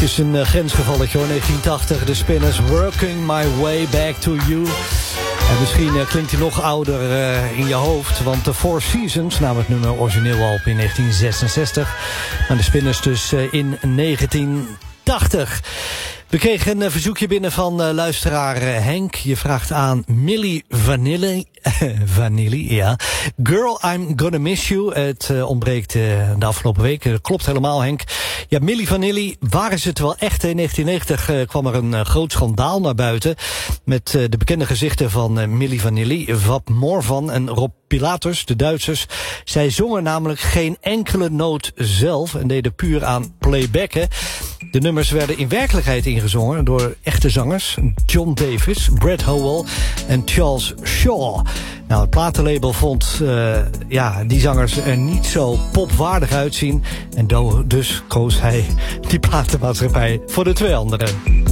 Het is een grensgevalletje hoor, 1980. De Spinners, Working My Way Back to You. En misschien klinkt hij nog ouder in je hoofd. Want The Four Seasons nam het nummer origineel al op in 1966. En de Spinners dus in 1980. We kregen een verzoekje binnen van luisteraar Henk. Je vraagt aan Milli Vanilli. Vanilli, ja. Girl, I'm Gonna Miss You. Het ontbreekt de afgelopen week. Klopt helemaal, Henk. Ja, Milli Vanilli, waren ze het wel echt? In 1990 kwam er een groot schandaal naar buiten. Met de bekende gezichten van Milli Vanilli, Wab Morvan en Rob Pilatus, de Duitsers. Zij zongen namelijk geen enkele noot zelf en deden puur aan playbacken. De nummers werden in werkelijkheid ingezongen door echte zangers. John Davis, Brad Howell en Charles Shaw. Nou, het platenlabel vond die zangers er niet zo popwaardig uitzien. En dus koos hij die platenmaatschappij voor de twee anderen.